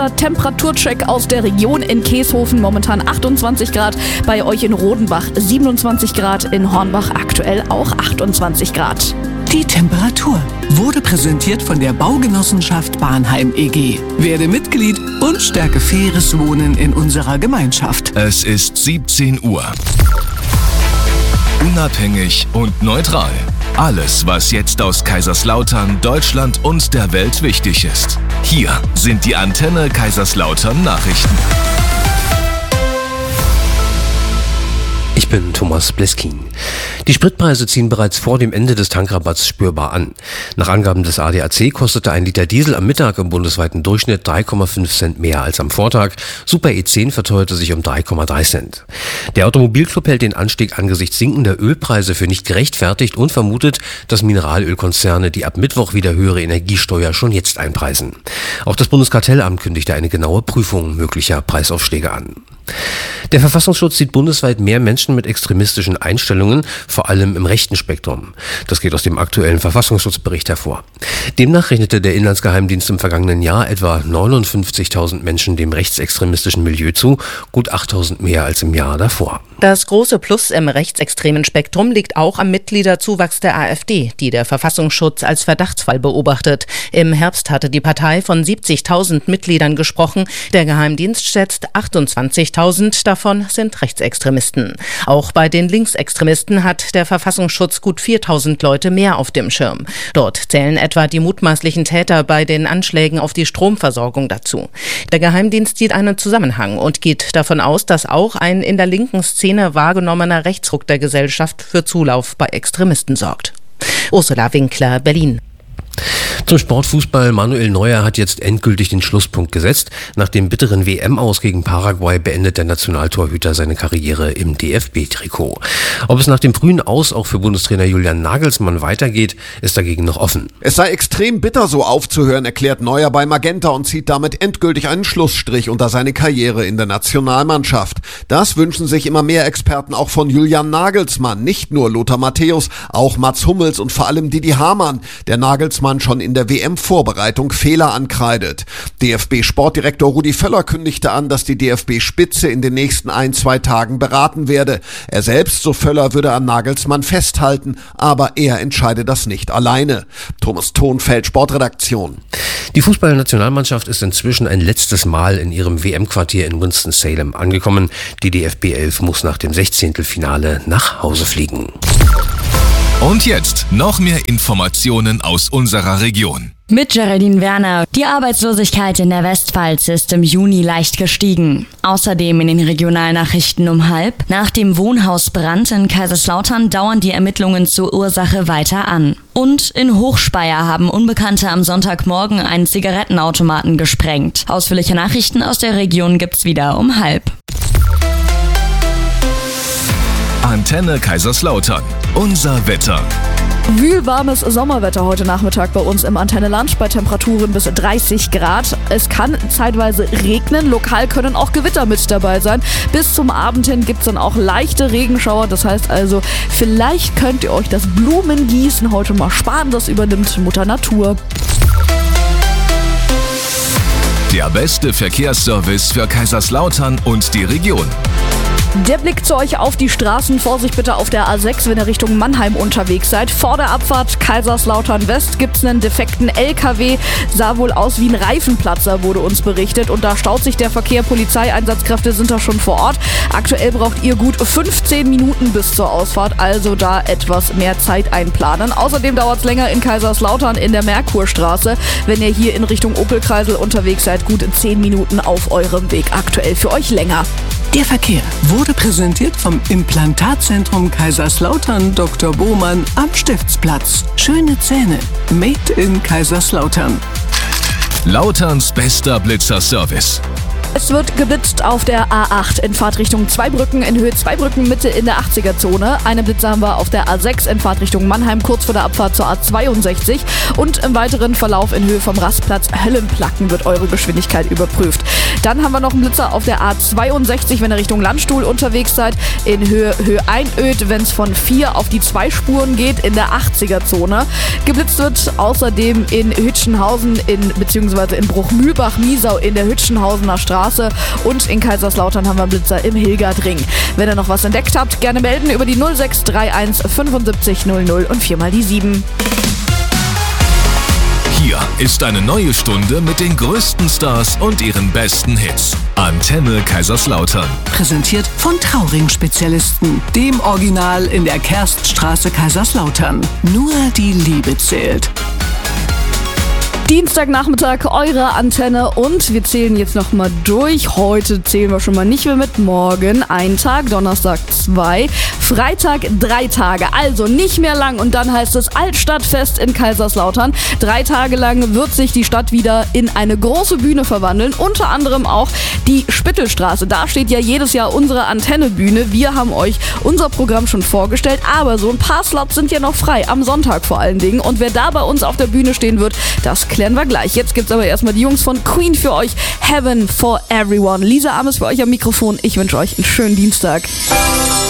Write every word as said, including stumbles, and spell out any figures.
Temperaturcheck aus der Region in Keeshofen, momentan achtundzwanzig Grad, bei euch in Rodenbach siebenundzwanzig Grad, in Hornbach aktuell auch achtundzwanzig Grad. Die Temperatur wurde präsentiert von der Baugenossenschaft Bahnheim E G. Werde Mitglied und stärke faires Wohnen in unserer Gemeinschaft. Es ist siebzehn Uhr. Unabhängig und neutral. Alles, was jetzt aus Kaiserslautern, Deutschland und der Welt wichtig ist. Hier sind die Antenne Kaiserslautern Nachrichten. Ich bin Thomas Bleskin. Die Spritpreise ziehen bereits vor dem Ende des Tankrabatts spürbar an. Nach Angaben des A D A C kostete ein Liter Diesel am Mittag im bundesweiten Durchschnitt drei Komma fünf Cent mehr als am Vortag. Super E zehn verteuerte sich um drei Komma drei Cent. Der Automobilclub hält den Anstieg angesichts sinkender Ölpreise für nicht gerechtfertigt und vermutet, dass Mineralölkonzerne die ab Mittwoch wieder höhere Energiesteuer schon jetzt einpreisen. Auch das Bundeskartellamt kündigte eine genaue Prüfung möglicher Preisaufschläge an. Der Verfassungsschutz sieht bundesweit mehr Menschen mit extremistischen Einstellungen, vor allem im rechten Spektrum. Das geht aus dem aktuellen Verfassungsschutzbericht hervor. Demnach rechnete der Inlandsgeheimdienst im vergangenen Jahr etwa neunundfünfzigtausend Menschen dem rechtsextremistischen Milieu zu, gut achttausend mehr als im Jahr davor. Das große Plus im rechtsextremen Spektrum liegt auch am Mitgliederzuwachs der AfD, die der Verfassungsschutz als Verdachtsfall beobachtet. Im Herbst hatte die Partei von siebzigtausend Mitgliedern gesprochen. Der Geheimdienst schätzt achtundzwanzigtausend, davon sind Rechtsextremisten. Auch bei den Linksextremisten hat der Verfassungsschutz gut viertausend Leute mehr auf dem Schirm. Dort zählen etwa die mutmaßlichen Täter bei den Anschlägen auf die Stromversorgung dazu. Der Geheimdienst sieht einen Zusammenhang und geht davon aus, dass auch ein in der linken Szene wahrgenommener Rechtsruck der Gesellschaft für Zulauf bei Extremisten sorgt. Ursula Winkler, Berlin. Zum Sportfußball. Manuel Neuer hat jetzt endgültig den Schlusspunkt gesetzt. Nach dem bitteren W M-Aus gegen Paraguay beendet der Nationaltorhüter seine Karriere im D F B-Trikot. Ob es nach dem frühen Aus auch für Bundestrainer Julian Nagelsmann weitergeht, ist dagegen noch offen. Es sei extrem bitter, so aufzuhören, erklärt Neuer bei Magenta und zieht damit endgültig einen Schlussstrich unter seine Karriere in der Nationalmannschaft. Das wünschen sich immer mehr Experten auch von Julian Nagelsmann. Nicht nur Lothar Matthäus, auch Mats Hummels und vor allem Didi Hamann, der Nagelsmann schon in der W M-Vorbereitung Fehler ankreidet. D F B-Sportdirektor Rudi Völler kündigte an, dass die D F B-Spitze in den nächsten ein, zwei Tagen beraten werde. Er selbst, so Völler, würde an Nagelsmann festhalten, aber er entscheide das nicht alleine. Thomas Thonfeld, Sportredaktion. Die Fußballnationalmannschaft ist inzwischen ein letztes Mal in ihrem W M-Quartier in Winston-Salem angekommen. Die D F B elf muss nach dem Sechzehntelfinale nach Hause fliegen. Und jetzt noch mehr Informationen aus unserer Region. Mit Geraldine Werner. Die Arbeitslosigkeit in der Westpfalz ist im Juni leicht gestiegen. Außerdem in den Regionalnachrichten um halb. Nach dem Wohnhausbrand in Kaiserslautern dauern die Ermittlungen zur Ursache weiter an. Und in Hochspeyer haben Unbekannte am Sonntagmorgen einen Zigarettenautomaten gesprengt. Ausführliche Nachrichten aus der Region gibt's wieder um halb. Antenne Kaiserslautern. Unser Wetter. Wühlwarmes Sommerwetter heute Nachmittag bei uns im Antenne Lunch bei Temperaturen bis dreißig Grad. Es kann zeitweise regnen, lokal können auch Gewitter mit dabei sein. Bis zum Abend hin gibt es dann auch leichte Regenschauer. Das heißt also, vielleicht könnt ihr euch das Blumengießen heute mal sparen. Das übernimmt Mutter Natur. Der beste Verkehrsservice für Kaiserslautern und die Region. Der Blick zu euch auf die Straßen. Vorsicht bitte auf der A sechs, wenn ihr Richtung Mannheim unterwegs seid. Vor der Abfahrt Kaiserslautern West gibt es einen defekten L K W. Sah wohl aus wie ein Reifenplatzer, wurde uns berichtet. Und da staut sich der Verkehr. Polizeieinsatzkräfte sind da schon vor Ort. Aktuell braucht ihr gut fünfzehn Minuten bis zur Ausfahrt. Also da etwas mehr Zeit einplanen. Außerdem dauert es länger in Kaiserslautern in der Merkurstraße. Wenn ihr hier in Richtung Opelkreisel unterwegs seid, gut zehn Minuten auf eurem Weg. Aktuell für euch länger. Der Verkehr wurde präsentiert vom Implantatzentrum Kaiserslautern Doktor Bohmann am Stiftsplatz. Schöne Zähne. Made in Kaiserslautern. Lauterns bester Blitzerservice. Es wird geblitzt auf der A acht in Fahrtrichtung Zweibrücken, in Höhe Zweibrücken Mitte in der achtziger-Zone. Eine Blitze haben wir auf der A sechs in Fahrtrichtung Mannheim, kurz vor der Abfahrt zur A zweiundsechzig. Und im weiteren Verlauf in Höhe vom Rastplatz Höllenplacken wird eure Geschwindigkeit überprüft. Dann haben wir noch einen Blitzer auf der A zweiundsechzig, wenn ihr Richtung Landstuhl unterwegs seid. In Höhe, Höhe Einöd, wenn es von vier auf die zwei Spuren geht, in der achtziger-Zone. Geblitzt wird außerdem in Hütchenhausen in bzw. beziehungsweise in Bruchmühlbach-Miesau in der Hütchenhausener Straße und in Kaiserslautern haben wir Blitzer im Hilgerdring. Wenn ihr noch was entdeckt habt, gerne melden über die null sechs drei eins fünfundsiebzig null null und viermal die sieben. Hier ist eine neue Stunde mit den größten Stars und ihren besten Hits. Antenne Kaiserslautern. Präsentiert von Trauring-Spezialisten, dem Original in der Kerststraße Kaiserslautern. Nur die Liebe zählt. Dienstagnachmittag, eure Antenne und wir zählen jetzt nochmal durch. Heute zählen wir schon mal nicht mehr mit, morgen ein Tag, Donnerstag zwei, Freitag drei Tage, also nicht mehr lang und dann heißt es Altstadtfest in Kaiserslautern. Drei Tage lang wird sich die Stadt wieder in eine große Bühne verwandeln, unter anderem auch die Spittelstraße. Da steht ja jedes Jahr unsere Antennebühne. Wir haben euch unser Programm schon vorgestellt, aber so ein paar Slots sind ja noch frei, am Sonntag vor allen Dingen. Und wer da bei uns auf der Bühne stehen wird, das klären wir gleich. Jetzt gibt's aber erstmal die Jungs von Queen für euch. Heaven for Everyone. Lisa Ames für euch am Mikrofon. Ich wünsche euch einen schönen Dienstag.